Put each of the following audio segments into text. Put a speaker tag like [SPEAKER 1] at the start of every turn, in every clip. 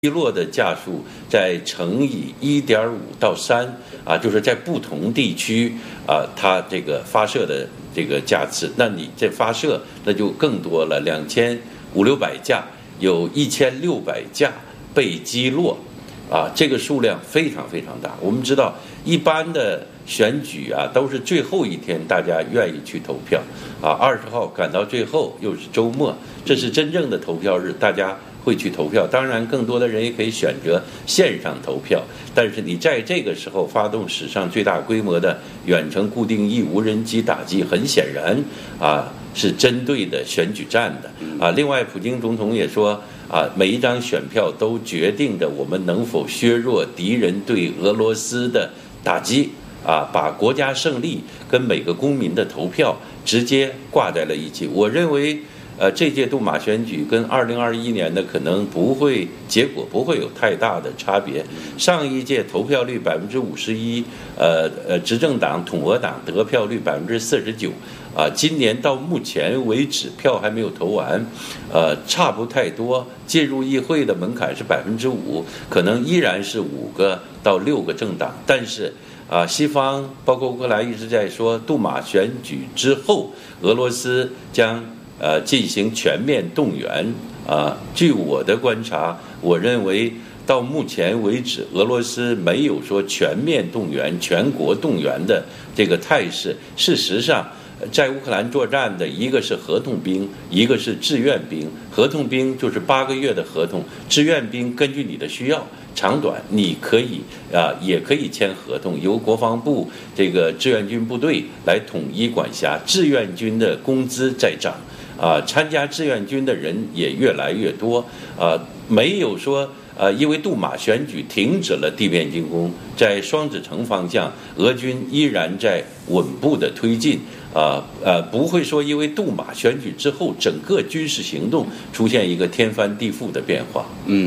[SPEAKER 1] 击落的架数再乘以1.5到3啊，就是在不同地区啊，它这个发射的这个架次，那你这发射那就更多了，2500-600架，有1600架被击落啊，这个数量非常非常大。我们知道，一般的选举啊，都是最后一天大家愿意去投票啊，20号赶到最后又是周末，这是真正的投票日，大家会去投票。当然更多的人也可以选择线上投票，但是你在这个时候发动史上最大规模的远程固定翼无人机打击，很显然啊是针对的选举战的啊。另外普京总统也说啊，每一张选票都决定着我们能否削弱敌人对俄罗斯的打击啊，把国家胜利跟每个公民的投票直接挂在了一起。我认为这届杜马选举跟2021年的可能结果不会有太大的差别。上一届投票率51%，执政党统俄党得票率49%，啊，今年到目前为止票还没有投完，差不太多。进入议会的门槛是5%，可能依然是5个到6个政党，但是啊，西方包括乌克兰一直在说，杜马选举之后，俄罗斯将进行全面动员啊。据我的观察，我认为到目前为止，俄罗斯没有说全面动员、全国动员的这个态势。事实上，在乌克兰作战的一个是合同兵，一个是志愿兵。合同兵就是8个月的合同，志愿兵根据你的需要长短，你可以也可以签合同，由国防部这个志愿军部队来统一管辖。志愿军的工资在涨啊，参加志愿军的人也越来越多啊，没有说因为杜马选举停止了地面进攻，在双子城方向，俄军依然在稳步的推进不会说因为杜马选举之后整个军事行动出现一个天翻地覆的变化。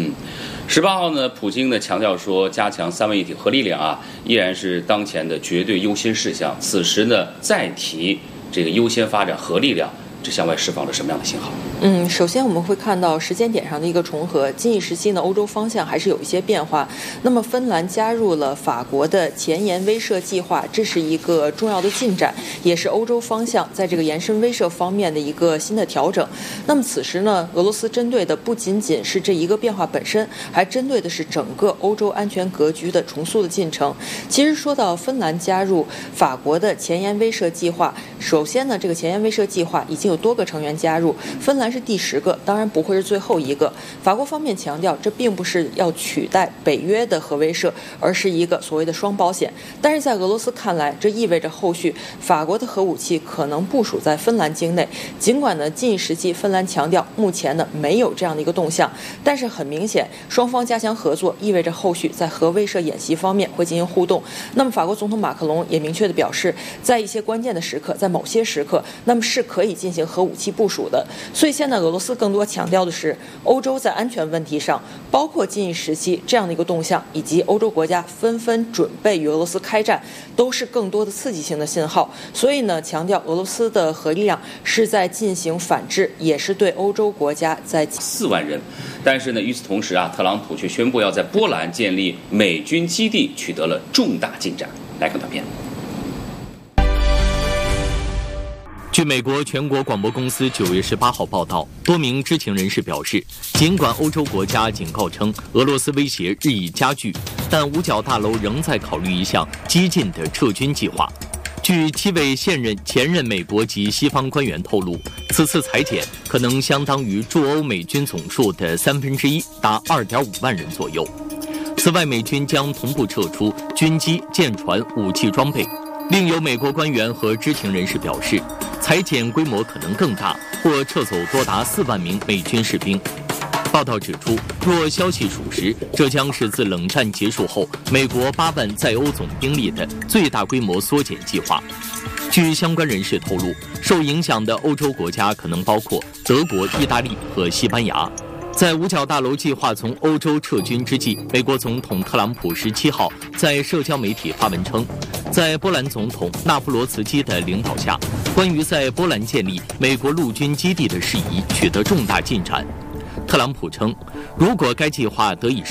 [SPEAKER 2] 18号呢，普京呢强调说，加强三位一体核力量啊，依然是当前的绝对优先事项。此时呢，再提这个优先发展核力量，这向外释放了什么样的信号？
[SPEAKER 3] 首先我们会看到时间点上的一个重合，近一时期呢，欧洲方向还是有一些变化。那么芬兰加入了法国的前沿威慑计划，这是一个重要的进展，也是欧洲方向在这个延伸威慑方面的一个新的调整。那么此时呢，俄罗斯针对的不仅仅是这一个变化本身，还针对的是整个欧洲安全格局的重塑的进程。其实说到芬兰加入法国的前沿威慑计划，首先呢，这个前沿威慑计划已经有多个成员加入，芬兰是第10个，当然不会是最后一个。法国方面强调，这并不是要取代北约的核威慑，而是一个所谓的双保险。但是在俄罗斯看来，这意味着后续法国的核武器可能部署在芬兰境内。尽管呢，近时期芬兰强调目前呢没有这样的一个动向，但是很明显，双方加强合作，意味着后续在核威慑演习方面会进行互动。那么法国总统马克龙也明确地表示，在一些关键的时刻，在某些时刻，那么是可以进行核武器部署的。所以现在俄罗斯更多强调的是，欧洲在安全问题上，包括近一时期这样的一个动向，以及欧洲国家纷纷准备与俄罗斯开战，都是更多的刺激性的信号。所以呢，强调俄罗斯的核力量是在进行反制，也是对欧洲国家在
[SPEAKER 2] 4万人。但是呢，与此同时啊，特朗普却宣布要在波兰建立美军基地，取得了重大进展。来看短片。
[SPEAKER 4] 据美国全国广播公司9月18号报道，多名知情人士表示，尽管欧洲国家警告称俄罗斯威胁日益加剧，但五角大楼仍在考虑一项激进的撤军计划。据7位前任美国及西方官员透露，此次裁减可能相当于驻欧美军总数的1/3，达2.5万人左右。此外，美军将同步撤出军机、舰船、武器装备。另有美国官员和知情人士表示，裁减规模可能更大，或撤走多达4万名美军士兵。报道指出，若消息属实，这将是自冷战结束后美国8万在欧总兵力的最大规模缩减计划。据相关人士透露，受影响的欧洲国家可能包括德国、意大利和西班牙。在五角大楼计划从欧洲撤军之际，美国总统特朗普17号在社交媒体发文称，在波兰总统纳布罗茨基的领导下，关于在波兰建立美国陆军基地的事宜取得重大进展。特朗普称，如果该计划得以